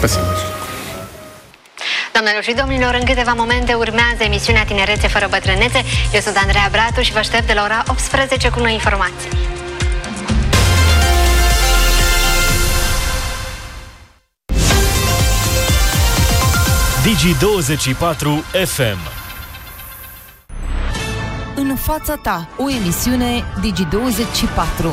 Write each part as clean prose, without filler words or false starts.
singur. Doamnelor și domnilor, în câteva momente urmează emisiunea Tinerețe fără bătrânețe. Eu sunt Andreea Bratu și vă aștept de la ora 18 cu noi informații. Digi24 FM. În fața ta, o emisiune Digi24.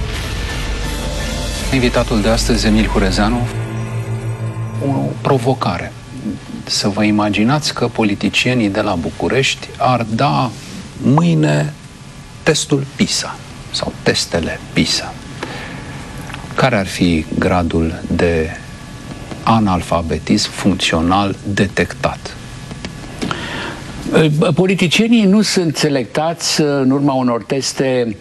Invitatul de astăzi, Emil Hurezeanu, o provocare. Să vă imaginați că politicienii de la București ar da mâine testul PISA sau testele PISA. Care ar fi gradul de analfabetism funcțional detectat? Politicienii nu sunt selectați în urma unor teste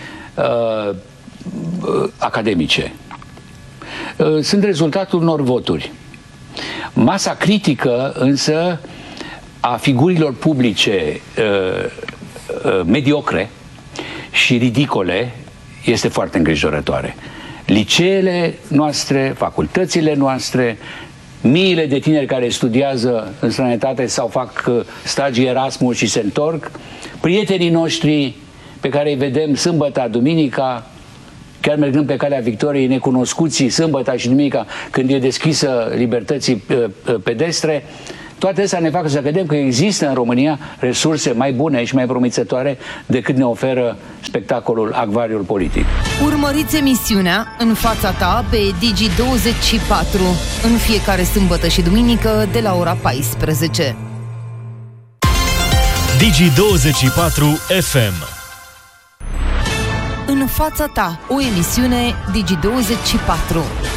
academice. Sunt rezultatul unor voturi. Masa critică, însă, a figurilor publice mediocre și ridicole este foarte îngrijorătoare. Liceele noastre, facultățile noastre, miile de tineri care studiază în străinătate sau fac stagii Erasmus și se întorc, prietenii noștri pe care îi vedem sâmbătă, duminica, chiar mergând pe calea victoriei, necunoscuții sâmbătă și duminica, când e deschisă libertății pedestre, toate astea ne fac să vedem că există în România resurse mai bune și mai promițătoare decât ne oferă spectacolul acvariul politic. Urmăriți emisiunea În fața ta pe Digi24 în fiecare sâmbătă și duminică de la ora 14. Digi24 FM. În fața ta, o emisiune Digi24.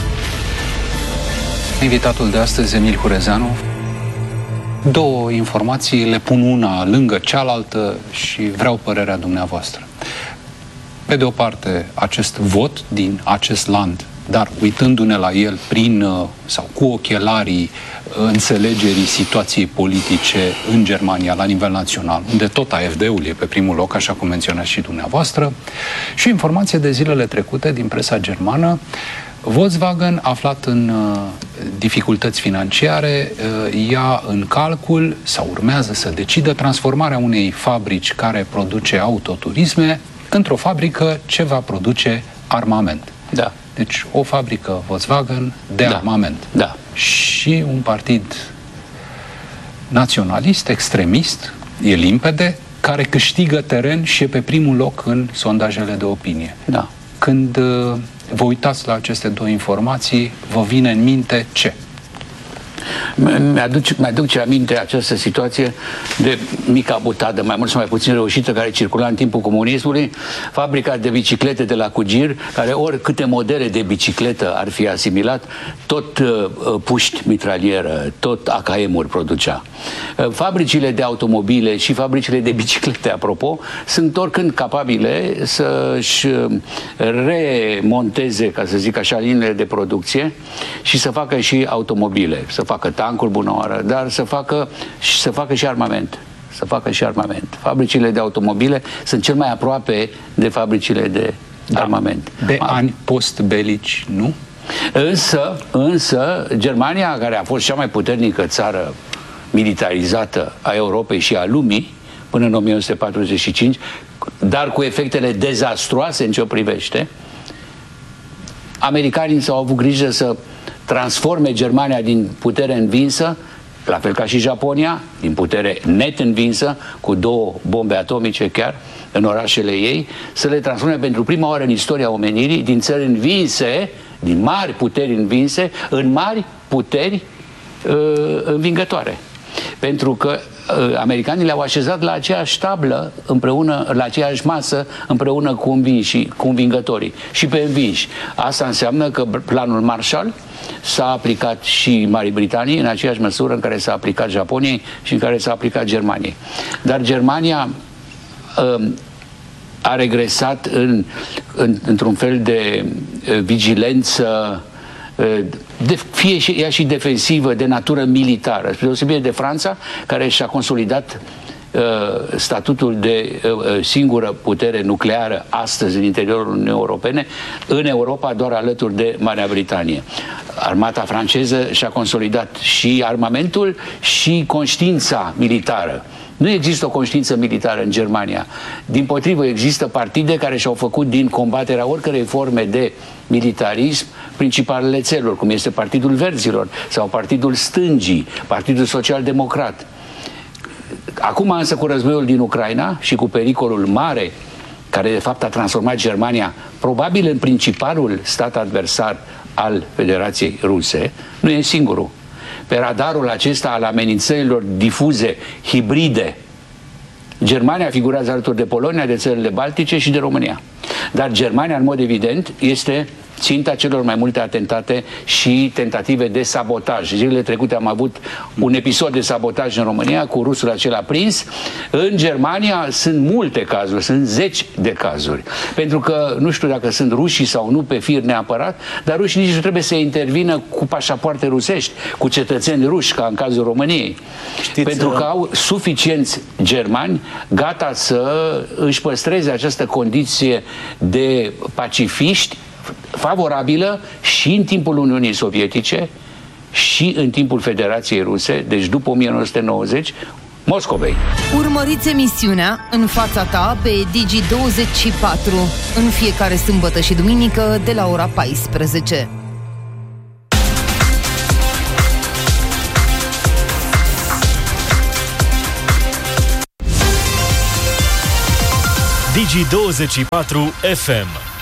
Invitatul de astăzi, Emil Hurezeanu. Două informații, le pun una lângă cealaltă și vreau părerea dumneavoastră. Pe de o parte, acest vot din acest land, dar uitându-ne la el prin sau cu ochelarii înțelegerii situației politice în Germania la nivel național, unde tot AfD-ul e pe primul loc, așa cum menționați și dumneavoastră, și informație de zilele trecute din presa germană. Volkswagen, aflat în dificultăți financiare, ia în calcul sau urmează să decidă transformarea unei fabrici care produce autoturisme într-o fabrică ce va produce armament. Da. Deci o fabrică Volkswagen de armament. Da. Și un partid naționalist, extremist, e limpede, care câștigă teren și e pe primul loc în sondajele de opinie. Da. Când vă uitați la aceste două informații, vă vine în minte ce? Mi-aduce aminte această situație de mica butadă, mai mult sau mai puțin reușită, care circula în timpul comunismului, fabrica de biciclete de la Cugir, care oricâte modele de bicicletă ar fi asimilat, tot puști mitralieră, tot AKM-uri producea. Fabricile de automobile și fabricile de biciclete, apropo, sunt oricând capabile să-și remonteze, ca să zic așa, liniile de producție și să facă și automobile, să facă tancuri, bună oară, dar să facă și armament. Să facă și armament. Fabricile de automobile sunt cel mai aproape de fabricile de armament. De ani post-belici, nu? Însă, Germania, care a fost cea mai puternică țară militarizată a Europei și a lumii, până în 1945, dar cu efectele dezastruoase în ce o privește, americanii s-au avut grijă să transforme Germania din putere învinsă, la fel ca și Japonia, din putere net învinsă, cu 2 bombe atomice chiar, în orașele ei, să le transforme pentru prima oară în istoria omenirii din țări învinse, din mari puteri învinse, în mari puteri învingătoare. Pentru că americanii le-au așezat la aceeași tablă, împreună, la aceeași masă, împreună cu învingătorii și pe învinși. Asta înseamnă că planul Marshall s-a aplicat și Marii Britanii în aceeași măsură în care s-a aplicat Japoniei și în care s-a aplicat Germaniei. Dar Germania a regresat într-un fel de vigilență, fie ea și defensivă, de natură militară, spre deosebire de Franța, care și-a consolidat statutul de singură putere nucleară astăzi în interiorul Uniunii Europene, în Europa doar alături de Marea Britanie. Armata franceză și-a consolidat și armamentul și conștiința militară. Nu există o conștiință militară în Germania. Dimpotrivă, există partide care și-au făcut din combaterea oricărei forme de militarism principalele țeluri, cum este Partidul Verzilor sau Partidul Stângii, Partidul Social-Democrat. Acum însă, cu războiul din Ucraina și cu pericolul mare care de fapt a transformat Germania probabil în principalul stat adversar al Federației Ruse, nu e singurul. Pe radarul acesta al amenințărilor difuze, hibride, Germania figurează alături de Polonia, de țările Baltice și de România. Dar Germania, în mod evident, este ținta celor mai multe atentate și tentative de sabotaj. Zilele trecute am avut un episod de sabotaj în România cu rusul acela prins. În Germania sunt multe cazuri, sunt 10 de cazuri. Pentru că nu știu dacă sunt rușii sau nu pe fir neapărat, dar rușii nici nu trebuie să intervină cu pașapoarte rusești, cu cetățeni ruși, ca în cazul României. Pentru că au suficienți germani gata să își păstreze această condiție de pacifiști favorabilă și în timpul Uniunii Sovietice și în timpul Federației Ruse, deci după 1990, Moscovei. Urmăriți emisiunea În fața ta pe Digi24 în fiecare sâmbătă și duminică de la ora 14. Digi24 FM.